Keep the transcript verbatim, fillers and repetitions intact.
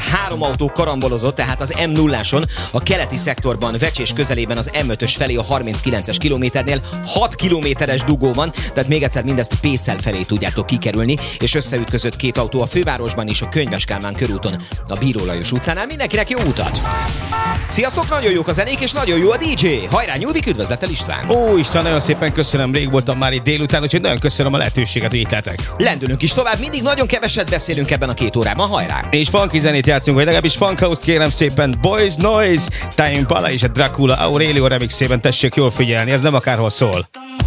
három autó karambolozott, tehát az em nulláson, a keleti szektorban, Vecsés közelében az em ötös felé a harminckilences kilométernél hat kilométeres dugó van, tehát még egyszer mindezt Pécel felé tudjátok kikerülni, és összeütközött két autó a fővárosban is, a Könyves Kálmán körúton, a Bíró Lajos utcánál. Mindenkinek jó utat! Sziasztok, nagyon jók a zenék, és nagyon jó a dé dzsé! Hajrá, Nyúvik, üdvözlettel István! Ó, István, nagyon szépen köszönöm, rég voltam már itt délután, úgyhogy nagyon köszönöm a lehetőséget, hogy itt lehetek. Lendülünk is tovább, mindig nagyon keveset beszélünk ebben a két órában, hajrá! És funky zenét játszunk, vagy legalábbis funk house, kérem szépen, Boys Noise, Time Impala és a Dracula Aurelio remixében tessék jól figyelni, ez nem akárhol szól.